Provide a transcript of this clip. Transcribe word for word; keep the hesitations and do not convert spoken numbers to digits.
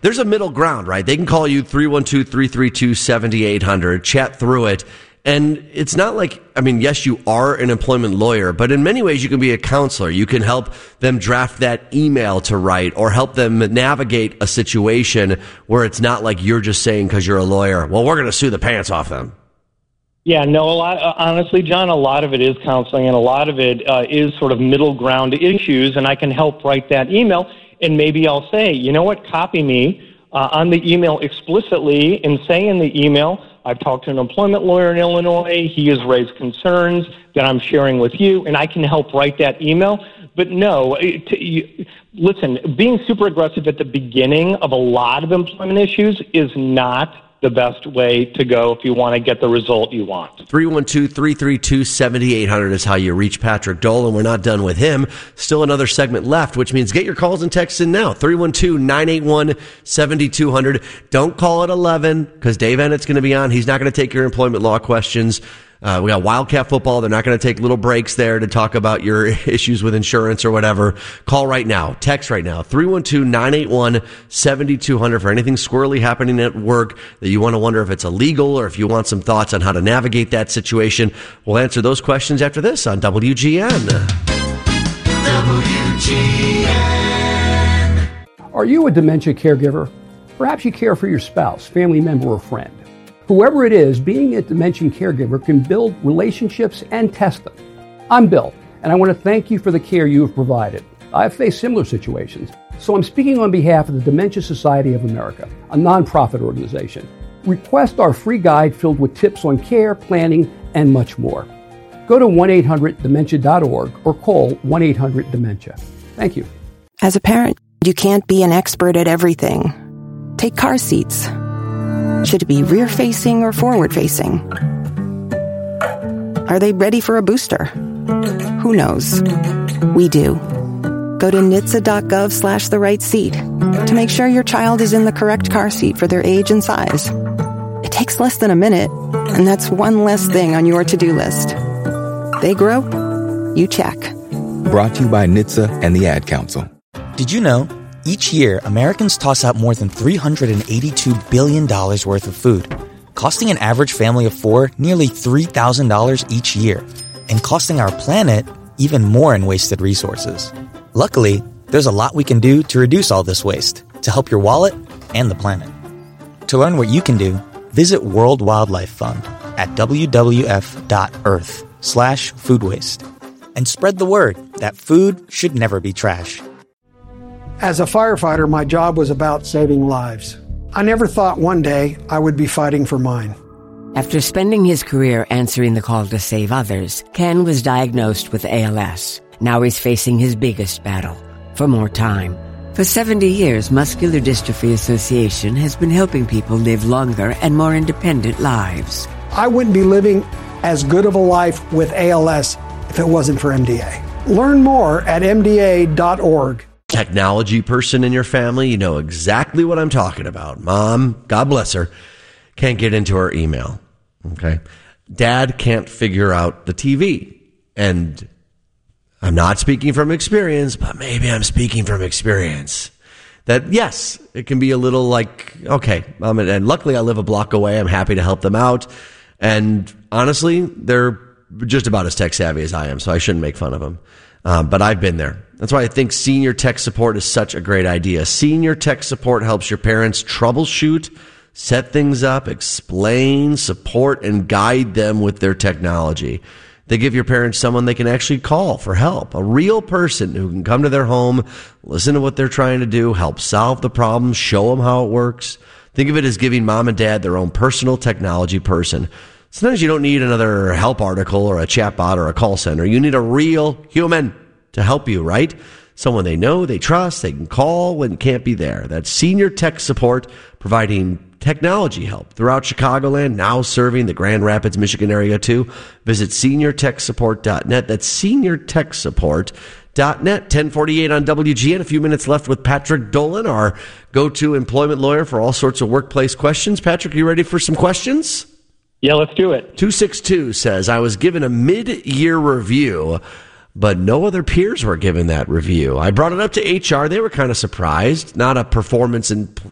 there's a middle ground, right? They can call you three one two, three three two, seven eight zero zero, chat through it. And it's not like, I mean, yes, you are an employment lawyer, but in many ways you can be a counselor. You can help them draft that email to write or help them navigate a situation where it's not like you're just saying because you're a lawyer, well, we're going to sue the pants off them. Yeah, no, a lot, uh, honestly, John, a lot of it is counseling and a lot of it uh, is sort of middle ground issues, and I can help write that email, and maybe I'll say, you know what, copy me uh, on the email explicitly and say in the email, I've talked to an employment lawyer in Illinois. He has raised concerns that I'm sharing with you, and I can help write that email. But no, it, you, listen, being super aggressive at the beginning of a lot of employment issues is not the best way to go if you want to get the result you want. three one two, three three two, seven eight zero zero is how you reach Patrick Dolan. We're not done with him. Still another segment left, which means get your calls and texts in now. three one two, nine eight one, seven two zero zero. Don't call at eleven because Dave Ennett's going to be on. He's not going to take your employment law questions. Uh, we got Wildcat football. They're not going to take little breaks there to talk about your issues with insurance or whatever. Call right now. Text right now. three one two, nine eight one, seven two zero zero for anything squirrely happening at work that you want to wonder if it's illegal or if you want some thoughts on how to navigate that situation. We'll answer those questions after this on W G N. W G N. Are you a dementia caregiver? Perhaps you care for your spouse, family member, or friend. Whoever it is, being a dementia caregiver can build relationships and test them. I'm Bill, and I want to thank you for the care you have provided. I've faced similar situations, so I'm speaking on behalf of the Dementia Society of America, a nonprofit organization. Request our free guide filled with tips on care, planning, and much more. Go to one eight hundred dementia dot org or call one eight hundred dementia. Thank you. As a parent, you can't be an expert at everything. Take car seats. Should it be rear-facing or forward-facing? Are they ready for a booster? Who knows? We do. Go to N H T S A dot gov slash the right seat to make sure your child is in the correct car seat for their age and size. It takes less than a minute, and that's one less thing on your to-do list. They grow, you check. Brought to you by N H T S A and the Ad Council. Did you know? Each year, Americans toss out more than three hundred eighty-two billion dollars worth of food, costing an average family of four nearly three thousand dollars each year, and costing our planet even more in wasted resources. Luckily, there's a lot we can do to reduce all this waste, to help your wallet and the planet. To learn what you can do, visit World Wildlife Fund at w w f dot earth slash food waste and spread the word that food should never be trash. As a firefighter, my job was about saving lives. I never thought one day I would be fighting for mine. After spending his career answering the call to save others, Ken was diagnosed with A L S. Now he's facing his biggest battle, for more time. For seventy years, Muscular Dystrophy Association has been helping people live longer and more independent lives. I wouldn't be living as good of a life with A L S if it wasn't for M D A. Learn more at m d a dot org. Technology person in your family, you know exactly what I'm talking about. Mom, God bless her, can't get into her email. Okay. Dad can't figure out the T V. And I'm not speaking from experience, but maybe I'm speaking from experience. That, yes, it can be a little like, okay, um, and, and luckily I live a block away. I'm happy to help them out. And honestly, they're just about as tech savvy as I am, so I shouldn't make fun of them. Um, but I've been there. That's why I think senior tech support is such a great idea. Senior tech support helps your parents troubleshoot, set things up, explain, support, and guide them with their technology. They give your parents someone they can actually call for help, a real person who can come to their home, listen to what they're trying to do, help solve the problem, show them how it works. Think of it as giving mom and dad their own personal technology person. Sometimes you don't need another help article or a chatbot or a call center. You need a real human to help you, right? Someone they know, they trust, they can call when it can't be there. That's Senior Tech Support, providing technology help throughout Chicagoland, now serving the Grand Rapids, Michigan area too. Visit senior tech support dot net. That's senior tech support dot net. ten forty-eight on W G N. A few minutes left with Patrick Dolan, our go-to employment lawyer for all sorts of workplace questions. Patrick, are you ready for some questions? Yeah, let's do it. two six two says, I was given a mid-year review, but no other peers were given that review. I brought it up to H R. They were kind of surprised. Not a performance and